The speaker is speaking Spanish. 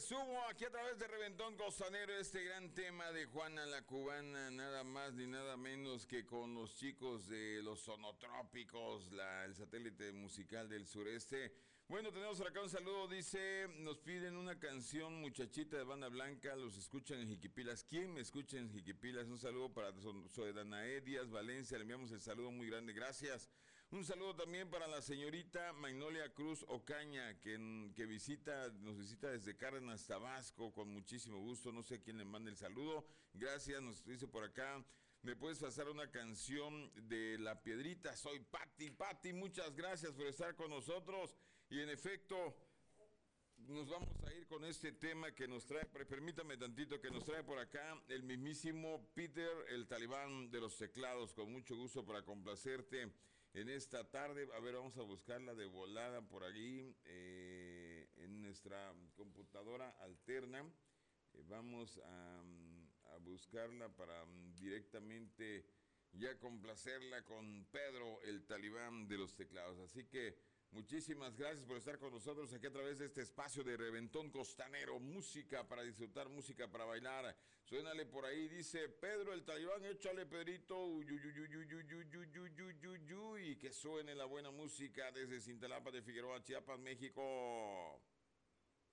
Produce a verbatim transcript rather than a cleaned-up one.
subo aquí a través de Reventón Costanero este gran tema de Juana la Cubana, nada más ni nada menos que con los chicos de los Sonotrópicos, la, el satélite musical del sureste. Bueno, tenemos acá un saludo, dice, nos piden una canción, muchachita de banda blanca, los escuchan en Jiquipilas. ¿Quién me escucha en Jiquipilas? Un saludo para Soedanae Díaz Valencia, le enviamos el saludo muy grande, gracias. Un saludo también para la señorita Magnolia Cruz Ocaña, que, que visita, nos visita desde Cárdenas, Tabasco, con muchísimo gusto, no sé a quién le manda el saludo, gracias, nos dice por acá. ¿Me puedes pasar una canción de La Piedrita? Soy Pati. Pati, muchas gracias por estar con nosotros. Y en efecto, nos vamos a ir con este tema que nos trae, permítame tantito, que nos trae por acá el mismísimo Peter, el talibán de los teclados, con mucho gusto para complacerte en esta tarde. A ver, vamos a buscarla de volada por allí, eh, en nuestra computadora alterna. Eh, vamos a, a buscarla para um, directamente ya complacerla con Pedro, el talibán de los teclados. Así que muchísimas gracias por estar con nosotros aquí a través de este espacio de Reventón Costanero. Música para disfrutar, música para bailar. Suénale por ahí, dice Pedro, el talibán, échale Pedrito, uy, uy, uy, uy, uy, uy, uy, uy, uy, uy, uy, y que suene la buena música desde Cintalapa de Figueroa, Chiapas, México.